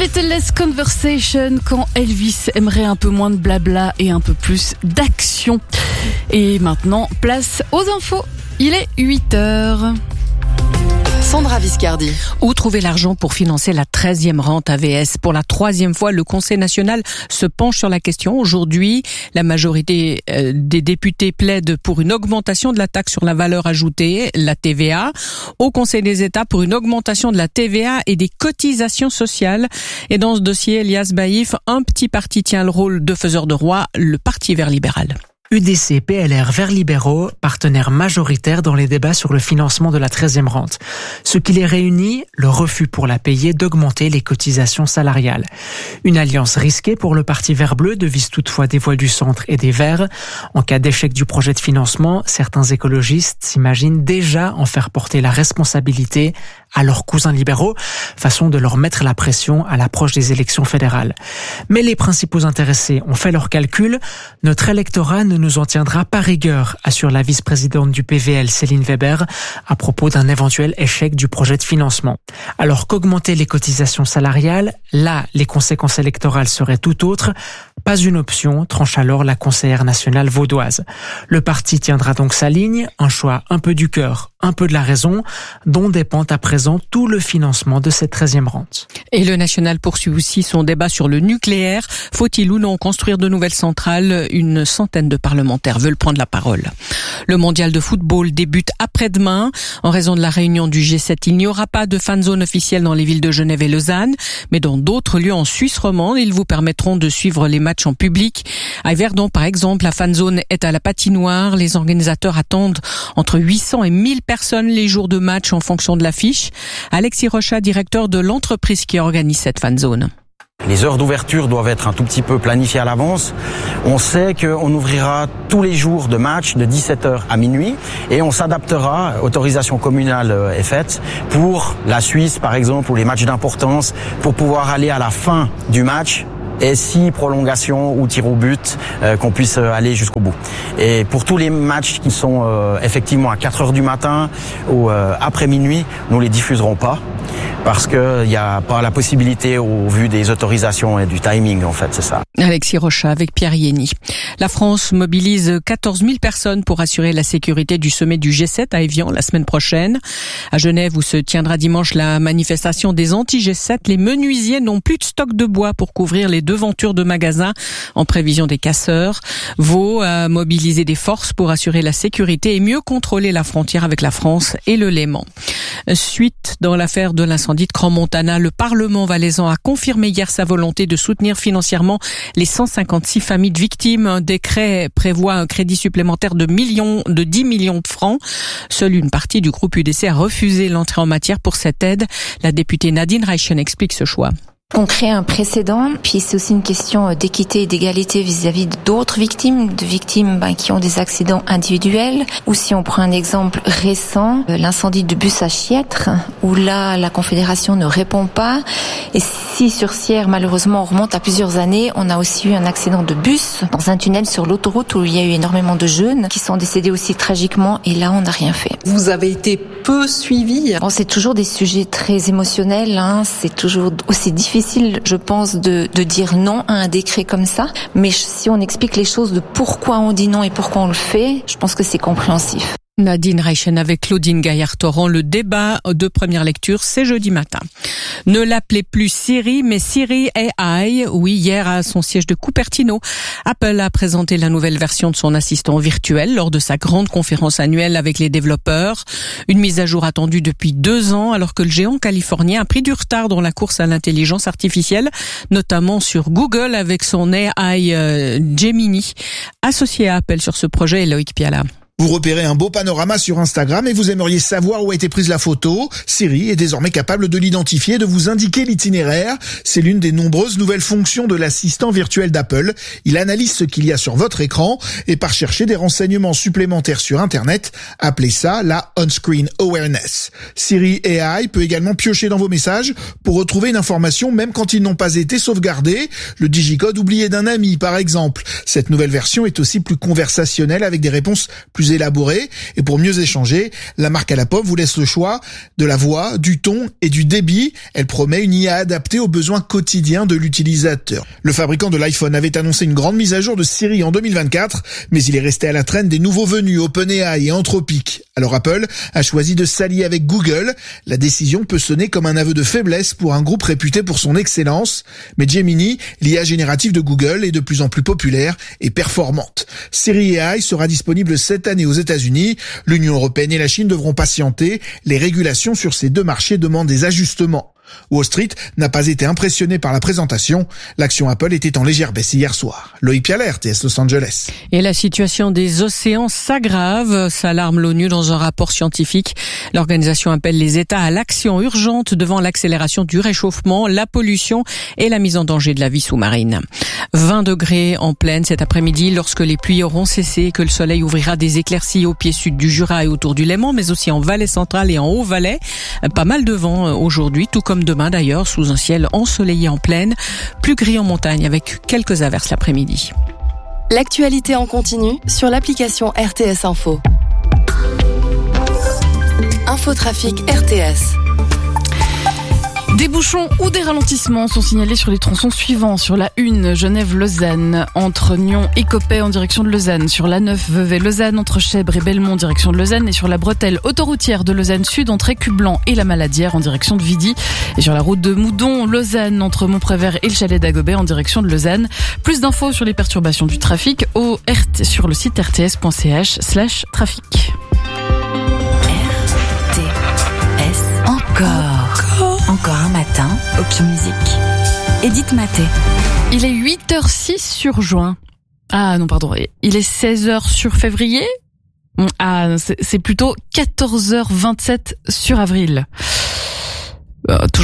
Little Conversation quand Elvis aimerait un peu moins de blabla et un peu plus d'action. Et maintenant, place aux infos. Il est 8h. Sandra Viscardi. Où trouver l'argent pour financer la 13e rente AVS? Pour la 3e fois, le Conseil national se penche sur la question. Aujourd'hui, la majorité des députés plaide pour une augmentation de la taxe sur la valeur ajoutée, la TVA. Au Conseil des États, pour une augmentation de la TVA et des cotisations sociales. Et dans ce dossier, Elias Baïf, un petit parti tient le rôle de faiseur de roi, le Parti vert libéral. UDC, PLR, Verts libéraux, partenaires majoritaires dans les débats sur le financement de la 13e rente. Ce qui les réunit, le refus pour la payer d'augmenter les cotisations salariales. Une alliance risquée pour le Parti vert bleu devise toutefois des voix du centre et des Verts. En cas d'échec du projet de financement, certains écologistes s'imaginent déjà en faire porter la responsabilité à leurs cousins libéraux, façon de leur mettre la pression à l'approche des élections fédérales. Mais les principaux intéressés ont fait leurs calculs. Notre électorat ne nous en tiendra pas rigueur, assure la vice-présidente du PVL, Céline Weber, à propos d'un éventuel échec du projet de financement. Alors qu'augmenter les cotisations salariales, là, les conséquences électorales seraient tout autres. Pas une option, tranche alors la conseillère nationale vaudoise. Le parti tiendra donc sa ligne, un choix un peu du cœur, un peu de la raison, dont dépend à présent tout le financement de cette 13e rente. Et le national poursuit aussi son débat sur le nucléaire. Faut-il ou non construire de nouvelles centrales? Une centaine de parlementaires veulent prendre la parole. Le mondial de football débute après-demain. En raison de la réunion du G7, il n'y aura pas de fan zone officielle dans les villes de Genève et Lausanne, mais dans d'autres lieux en Suisse romande, ils vous permettront de suivre les matchs en public. À Yverdon, par exemple, la fan zone est à la patinoire. Les organisateurs attendent entre 800 et 1000 personnes les jours de match en fonction de l'affiche. Alexis Rochat, directeur de l'entreprise qui organise cette fan zone. Les heures d'ouverture doivent être un tout petit peu planifiées à l'avance. On sait qu'on ouvrira tous les jours de match de 17h à minuit et on s'adaptera, autorisation communale est faite, pour la Suisse par exemple, ou les matchs d'importance, pour pouvoir aller à la fin du match. Et si prolongation ou tir au but, qu'on puisse aller jusqu'au bout. Et pour tous les matchs qui sont effectivement à 4h du matin ou après minuit, nous les diffuserons pas. Parce qu'il n'y a pas la possibilité au vu des autorisations et du timing, en fait, c'est ça. Alexis Rochat avec Pierre Yény. La France mobilise 14 000 personnes pour assurer la sécurité du sommet du G7 à Évian la semaine prochaine. À Genève, où se tiendra dimanche la manifestation des anti-G7, les menuisiers n'ont plus de stock de bois pour couvrir les devantures de magasins en prévision des casseurs. Vaud a mobilisé des forces pour assurer la sécurité et mieux contrôler la frontière avec la France et le Léman. Suite dans l'affaire de l'incendie de Crans-Montana, le Parlement valaisan a confirmé hier sa volonté de soutenir financièrement les 156 familles de victimes. Un décret prévoit un crédit supplémentaire de 10 millions de francs. Seule une partie du groupe UDC a refusé l'entrée en matière pour cette aide. La députée Nadine Reichen explique ce choix. On crée un précédent, puis c'est aussi une question d'équité et d'égalité vis-à-vis d'autres victimes, de victimes qui ont des accidents individuels. Ou si on prend un exemple récent, l'incendie de bus à Chiètre, où là, la Confédération ne répond pas. Et si sur Sierre, malheureusement, on remonte à plusieurs années, on a aussi eu un accident de bus dans un tunnel sur l'autoroute où il y a eu énormément de jeunes qui sont décédés aussi tragiquement, et là, on n'a rien fait. Vous avez été peu suivi. Bon, c'est toujours des sujets très émotionnels, c'est toujours aussi difficile, je pense, de dire non à un décret comme ça. Mais si on explique les choses de pourquoi on dit non et pourquoi on le fait, je pense que c'est compréhensif. Nadine Reichen avec Claudine Gaillard-Torrent. Le débat de première lecture, c'est jeudi matin. Ne l'appelez plus Siri, mais Siri AI. Oui, hier à son siège de Cupertino, Apple a présenté la nouvelle version de son assistant virtuel lors de sa grande conférence annuelle avec les développeurs. Une mise à jour attendue depuis 2 ans, alors que le géant californien a pris du retard dans la course à l'intelligence artificielle, notamment sur Google avec son AI Gemini. Associé à Apple sur ce projet, Loïc Piala. Vous repérez un beau panorama sur Instagram et vous aimeriez savoir où a été prise la photo. Siri est désormais capable de l'identifier et de vous indiquer l'itinéraire. C'est l'une des nombreuses nouvelles fonctions de l'assistant virtuel d'Apple. Il analyse ce qu'il y a sur votre écran et part chercher des renseignements supplémentaires sur Internet. Appelez ça la On-Screen Awareness. Siri AI peut également piocher dans vos messages pour retrouver une information même quand ils n'ont pas été sauvegardés. Le digicode oublié d'un ami, par exemple. Cette nouvelle version est aussi plus conversationnelle avec des réponses plus plus élaborée et pour mieux échanger, la marque à la pomme vous laisse le choix de la voix, du ton et du débit. Elle promet une IA adaptée aux besoins quotidiens de l'utilisateur. Le fabricant de l'iPhone avait annoncé une grande mise à jour de Siri en 2024, mais il est resté à la traîne des nouveaux venus OpenAI et Anthropic. Alors Apple a choisi de s'allier avec Google. La décision peut sonner comme un aveu de faiblesse pour un groupe réputé pour son excellence, mais Gemini, l'IA générative de Google, est de plus en plus populaire et performante. Siri AI sera disponible cette année aux États-Unis. L'Union européenne et la Chine devront patienter. Les régulations sur ces deux marchés demandent des ajustements. Wall Street n'a pas été impressionné par la présentation. L'action Apple était en légère baisse hier soir. Loïc Pialet, RTS Los Angeles. Et la situation des océans s'aggrave, s'alarme l'ONU dans un rapport scientifique. L'organisation appelle les États à l'action urgente devant l'accélération du réchauffement, la pollution et la mise en danger de la vie sous-marine. 20 degrés en plaine cet après-midi lorsque les pluies auront cessé, que le soleil ouvrira des éclaircies au pied sud du Jura et autour du Léman, mais aussi en Valais centrale et en Haut-Valais. Pas mal de vent aujourd'hui, tout comme demain d'ailleurs, sous un ciel ensoleillé en plaine, plus gris en montagne avec quelques averses l'après-midi. L'actualité en continu sur l'application RTS Info. Infotrafic RTS. Des bouchons ou des ralentissements sont signalés sur les tronçons suivants. Sur la 1, Genève-Lausanne, entre Nyon et Coppet en direction de Lausanne. Sur la 9, Vevey-Lausanne, entre Chèvres et Belmont en direction de Lausanne. Et sur la bretelle autoroutière de Lausanne-Sud, entre Écublanc et la Maladière en direction de Vidy. Et sur la route de Moudon-Lausanne, entre Montprévert et le chalet d'Agobet en direction de Lausanne. Plus d'infos sur les perturbations du trafic sur le site rts.ch/trafic. RTS. Encore un matin, Option Musique. Edith Maté. Il est 8h06 sur juin. Ah non, pardon. Il est 16h sur février. Ah, c'est plutôt 14h27 sur avril. Toujours